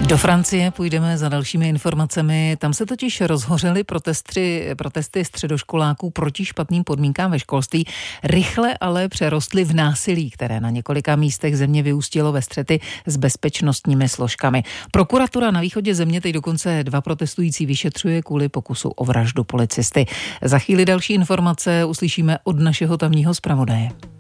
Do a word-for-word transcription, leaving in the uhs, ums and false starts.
Do Francie půjdeme za dalšími informacemi. Tam se totiž rozhořely protesty, protesty středoškoláků proti špatným podmínkám ve školství. Rychle ale přerostly v násilí, které na několika místech země vyústilo ve střety s bezpečnostními složkami. Prokuratura na východě země teď dokonce dva protestující vyšetřuje kvůli pokusu o vraždu policisty. Za chvíli další informace uslyšíme od našeho tamního zpravodaje.